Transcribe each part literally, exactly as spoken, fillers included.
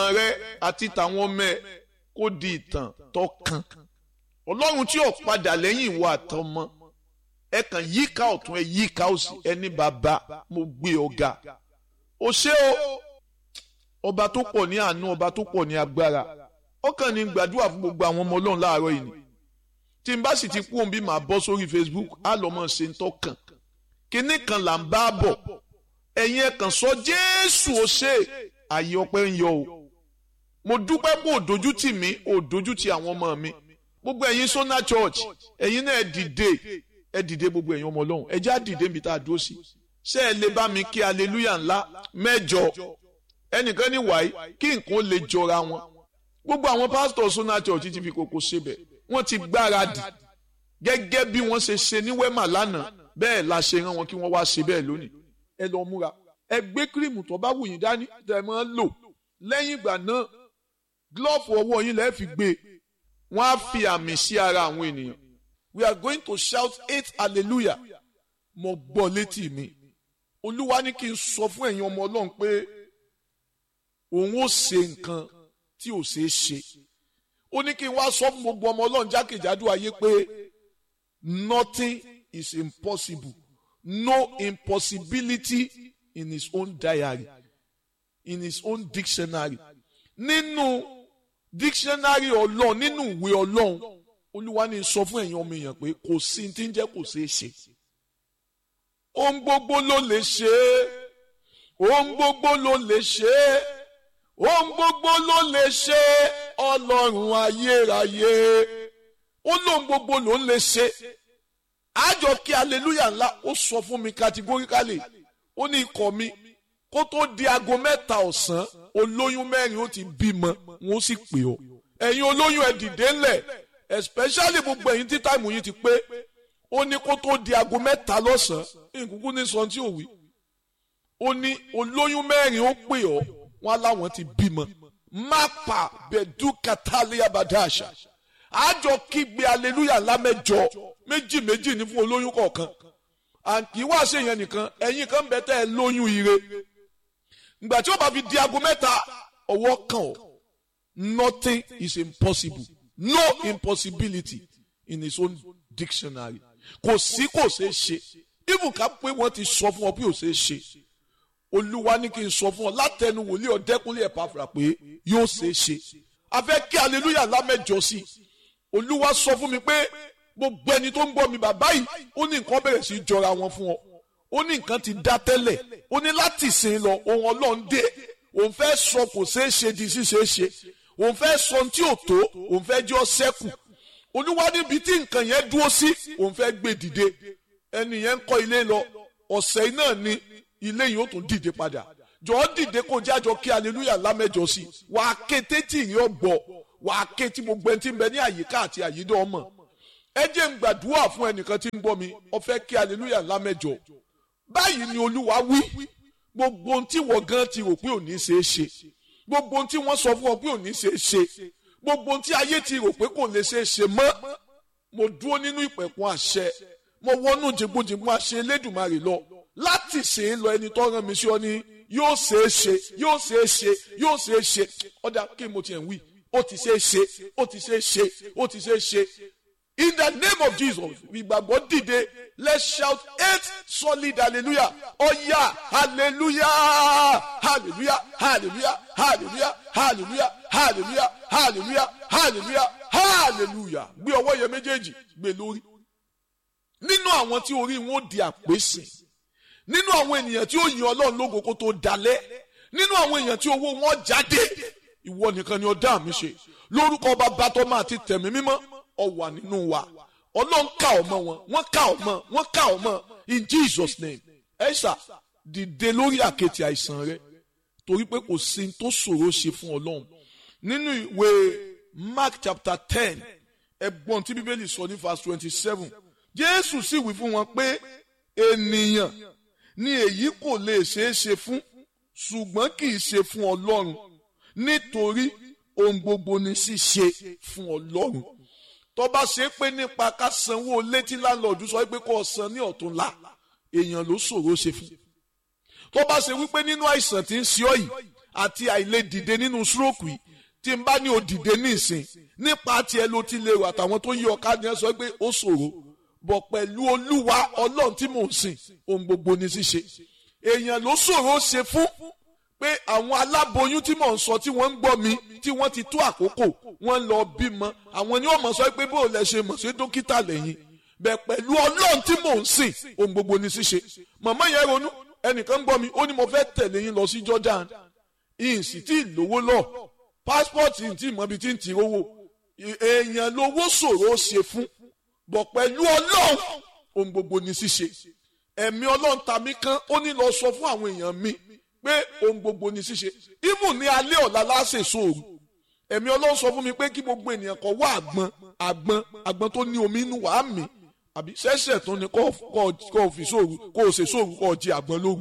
ìtàn rẹ àti tàwọn ọmọ ẹ kó di ìtàn tó kàn. Ọlọ́run tí ò padà lẹ́yìn ìwà àtọmọ ẹ kàn yíká ọ̀tún ẹ yíká òsì ẹni bàbá mo gbé ọ̀gá. O ṣé o ọba tó pọ̀ ní àánú ọba tó pọ̀ ní agbára. Ọkàn ní gbàdúrà fún gbogbo àwọn ọmọ Ọlọ́run láàárọ̀ yìí ni. Tí n bá sì ti kú òun bí màá bọ́ sórí Facebook á lọ́ mọ̀ ṣe ń tọ́kàn. Kinní kan là ń bá bọ̀. Ẹ̀yin ẹ kàn sọ Jésù o ṣé àyè ọpẹ́ ń yọ o. Mo dúpẹ́ pé ò dojú tì mí ò dojú tì àwọn ọmọ mi. Gbogbo ẹ̀yin Sona Church ẹ̀yin náà ẹ dìde ẹ dìde gbogbo ẹ̀yin ọmọ Ọlọ́run ẹ já dìde níbi tá a dúró sí. Ṣé ẹ lè bá mi kí hallelujah ńlá mẹ́jọ ẹnìkan ní wàyí kí nǹkan lè jọra wọn. Gbogbo àwọn pásítọ̀ Sona Church ti fi kókó ṣebẹ̀ wọ́n ti gbáradì gẹ́gẹ́ bí wọ́n ṣe ṣe ní wẹ́mà lánàá bẹ́ẹ̀ la ṣe rán wọn kí wọ́n wá ṣe bẹ́ẹ̀ lónìí. Ẹ lọ múra ẹ gbé kírìmù tó bá wù yín dání tẹ́ máa ń lò lẹ́yìn ìgbà náà glove ọwọ́ yín lẹ́ẹ̀ fi gbé wọ́n á fi àmì sí ara àwọn ènìyàn. We are going to shout eight hallelujah. Mo gbọ́ létí mi Olúwa ní kí n sọ fún ẹ̀yin ọmọ Ọlọ́run pé òun ó ṣe nǹkan tí ò ṣeé ṣe. Ó ní kí n wá sọ fún gbogbo ọmọ Ọlọ́run jákèjádò ayé pé nothing is impossible. No impossibility in his own diary, in his own dictionary. Nínú dictionary Ọlọ́run, nínú ìwé Ọlọ́run, Olúwa ní sọ fún ẹ̀yin ọmọ èèyàn pé kò sí tí ń jẹ́ kò ṣeé ṣe. Ohun gbogbo ló lè ṣe é. Ohun gbogbo ló lè ṣe é. Ohun gbogbo ló lè ṣe é. Ọlọ́run ayérayé. Ó lóhun gbogbo ló ń lè ṣe. Àjọ kí hallelujah ńlá ó sọ fún mi categorically. Ó ní ikọ̀ mi kó tó di aago mẹ́ta ọ̀sán olóyún mẹ́rin ó ti bímọ wọn ó sì pè ọ́. Ẹ̀yin olóyún ẹ dìde ńlẹ̀ especially gbogbo ẹ̀yin tí táìmù yín ti pé. Ó ní kó tó di aago mẹ́ta lọ́sàn-án ìkúkú ní sọ tí ò wí. Ó ní olóyún mẹ́rin ó pè ọ́ wọn láwọn ti bímọ. Mápa bẹ̀dú katalia badasha. Àjọ kígbe hallelujah lámẹ́jọ méjì méjì ní fún olóyún kọ̀ọ̀kan. Àǹkì wá ṣe yẹn nìkan ẹ̀yin kan bẹ̀ tẹ́ ẹ lóyún ire. Ìgbà tí ó bá fi di aago mẹ́ta ọwọ́ kan ọ́. Nothing is impossible. No impossibility in his own dictionary. Kò sí kò ṣeé ṣe. Even ká pé wọ́n ti sọ fún ọ pé ò ṣeé ṣe. Olúwa ní kí n sọ fún ọ látẹnu wòlíì Ọ̀dẹ́kúnlé Ẹ̀páfùrà pé yóò ṣeé ṣe. A fẹ́ kí hallelujah lámẹ́jọ sí. Olúwa sọ fún mi pé gbogbo ẹni tó ń gbọ́ mi bàbá yìí ó ní nǹkan bẹ̀rẹ̀ sí jọra wọn fún ọ. Ó ní nǹkan ti dá tẹ́lẹ̀. Ó ní láti sìn lọ ohun Ọlọ́run dé. Òun fẹ́ sọ kò ṣeé ṣe di ṣíṣe ṣe. Òun fẹ́ sọ tí ò tó. Òun fẹ́ jẹ́ ọ sẹ́kù. Olúwa níbi tí nǹkan yẹn dúró sí òun fẹ́ gbé dìde. Ẹni yẹn ń kọ́ ilé lọ. Ọ̀sẹ̀ náà ni ilé yìí ó tún dìde padà. Jọ̀ọ́ dìde kó jájọ kí hallelujah lámẹ́jọ sí. Wà á ké tétí yìí ọ̀gbọ̀. Wà á ké tí gbogbo ẹni tí ń bẹ ní àyíká àti àyídọ́ ọmọ. Ẹ jẹ́ ń gbàdúrà fún ẹnìkan tí ń gbọ́ mi. Ó fẹ́ kí hallelujah lámẹ́jọ. Báyìí ni Olúwa wí. Gbogbo ohun tí wọ́n gan ti rò pé ò ní ṣeé ṣe. Gbogbo ohun tí wọ́n sọ fún ọ pé ò ní ṣeé ṣe. Gbogbo ohun tí ayé ti rò pé kò lè ṣeé ṣe mọ́. Mo dúró nínú ìpẹ̀kun àṣẹ. Mo wọnú jìgbójìgbó àṣẹ Elédùmarè lọ. Láti ṣe é lọ ẹni tó rán mi sí ọ ní yóò ṣeé ṣe yóò ṣeé ṣe yóò ṣeé ṣe. Ọ̀dà kí mo tiẹ̀ ń wí. Ó ti ṣeé ṣe ó ti ṣeé ṣe ó ti ṣeé ṣe. In the name of Jesus, ìgbàgbọ́ dìde. Let's shout eight solid hallelujah. Oh yeah, hallelujah, hallelujah, hallelujah, hallelujah, hallelujah, hallelujah, hallelujah, hallelujah, hallelujah. Gbé ọwọ́ yẹn méjèèjì gbé lórí. Nínú àwọn tí orí wọn di àpèsè. Nínú àwọn ènìyàn tí ó yin Ọlọ́run lógo kó tó dalẹ̀. Nínú àwọn èèyàn tí owó wọn jáde. Ìwọ nìkan ni ó dá mi ṣe. Lórúkọ Bàbá tọ́mọ àti tẹ̀mí mímọ́. Ó wà nínú wa. Ọlọ́run ká ọmọ wọn, wọ́n ká ọmọ, wọ́n ká ọmọ in Jesus name. Ẹ ṣá dìde lórí àkẹ́tì àìsàn rẹ torí pé kò sí tó ṣòro ṣe fún Ọlọ́run. Nínú ìwé Mark chapter ten, ẹ̀gbọ́n tí Bíbélì sọ ní verse twenty-seven. Jésù sì wí fún wọn pé ènìyàn ni èyí kò lè ṣeé ṣe fún ṣùgbọ́n kì í ṣe fún Ọlọ́run nítorí ohun gbogbo ni ṣíṣe fún Ọlọ́run. Tó bá ṣe pé nípa ká sanwó létí láńlọ́ọ̀dù sọ pé kó san ní ọ̀túnla èèyàn ló ṣòro ṣe fún. Tó bá ṣe wípé nínú àìsàn tí ń ṣe ọ́ yìí àti àìlèdìde nínú stroke yìí tí n bá ní o dìde ní ìsìn nípa tiẹ̀ ló ti lè rò àtàwọn tó yí ọ̀ka ni ẹ sọ pé ó ṣòro bọ̀ pẹ̀lú olúwa ọlọ́run tí mò ń sìn ohun gbogbo ní ṣíṣe èèyàn ló ṣòro ṣe fún pé àwọn aláboyún tí mò ń sọ tí wọ́n ń gbọ́ mi tí wọ́n ti tó àkókò wọ́n lọ bímọ àwọn ni wọ́n mọ̀ sọ pé bó o lẹ ṣe mọ̀ ṣe dókítà lẹ́yìn bẹ́ẹ̀ pẹ̀lú ọlọ́run tí mò ń sìn ohun gbogbo ní ṣíṣe màmá yẹn ronú ẹnìkan gbọ́ mi ó ní mo fẹ́ tẹ̀lé yín lọ sí Jordan ìyìn sì tí ì lówó lọ passport yìí tí ìmọ̀bi tí ń ti rówó èèyàn lówó ṣòro ṣe fún bọ̀ pẹ̀lú ọlọ́run ohun gbogbo ní ṣíṣe ẹ̀mí ọlọ́run ta mí kan ó ní lọ sọ fún àwọn èèyàn mi pé ohun gbogbo ní ṣíṣe even ní alẹ́ ọ̀la láṣẹ sóòrù ẹ̀mí ọlọ́run sọ fún mi pé kí gbogbo ènìyàn kó wá àgbọn àgbọn àgbọn tó ní omi inú wàá mi àbí ṣẹ̀ṣẹ̀ tó ní kó o fi sóòrù kó o ṣe sóòrù kó o jẹ àgbọn lóru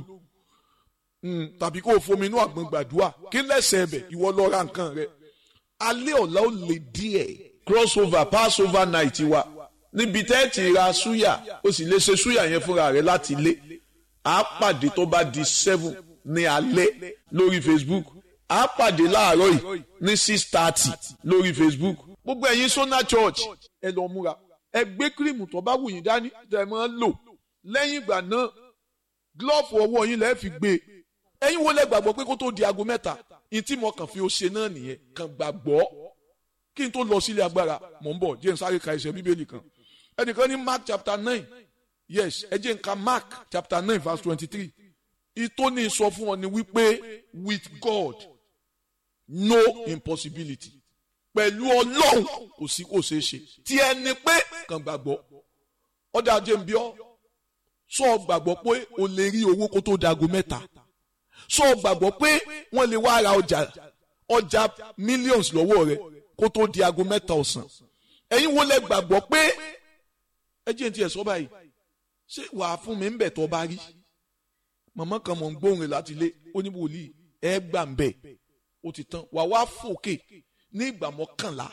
tàbí kó o fomi inú àgbọn gbàdúrà kí lẹ́sẹ̀ ẹ̀bẹ̀ ìwọ lọ ra nǹkan rẹ alẹ́ ọ̀la ó lè díẹ̀ crossover passover night wa níbi tẹ́ ti ra súyà o sì lè ṣe súyà yẹn fúnra rẹ láti ilé àá pàdé tó bá di seven ní alẹ́ lórí Facebook àá pàdé láàárọ̀ yìí ní six thirty lórí Facebook gbogbo ẹ̀yin Sona Church ẹ lọ múra ẹ gbé kírìmù tó bá wù yín dání tẹ́ ẹ máa ń lò lẹ́yìn ìgbà náà glove ọwọ́ yín lẹ́ẹ̀ fi gbé e ẹ̀yin wo lẹ gbàgbọ́ pé kó tó di aago mẹ́ta ìtí mo kàn fi ó ṣe náà nìyẹn kàn gbàgbọ́ kí n tó lọ sílé agbára mò ń bọ̀ jẹ́ n sáré ka ẹsẹ̀ bíbélì kan ẹnìkan ní Mark chapter nine yes ẹ jẹ́ n ka Mark chapter nine verse twenty-three ìtóní sọ fún ọ ni wípé with God no impossibility pẹ̀lú ọlọ́run kò sí kò ṣeé ṣe tí ẹni pé kàn gbàgbọ́ ọ̀dà ajé ń bí ọ́ sọ gbàgbọ́ pé o lè rí owó kó tó dago mẹ́ta sọ gbàgbọ́ pé wọ́n lè wá ra ọjà ọjà millions lọ́wọ́ rẹ kó tó di aago mẹ́ta ọ̀sán ẹ̀yin wo lẹ gbàgbọ́ pé ẹ jẹ́ n tiẹ̀ sọ báyìí ṣé wàá fún mi ń bẹ̀ tó bá rí màmá kan mọ̀ ń gbóhùn rẹ̀ láti ilé ó ní wòlíì ẹ gbà ń bẹ̀ ó ti tán wà wá fòkè ní ìgbà mọ́kànlá